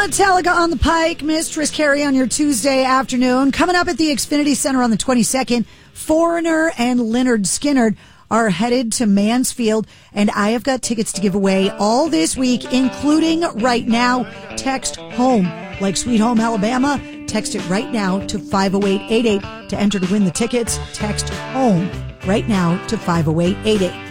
Metallica on the Pike, Mistress Carrie on your Tuesday afternoon. Coming up at the Xfinity Center on the 22nd, Foreigner and Lynyrd Skynyrd are headed to Mansfield, and I have got tickets to give away all this week, including right now. Text HOME, like Sweet Home Alabama. Text it right now to 50888 to enter to win the tickets. Text HOME right now to 50888.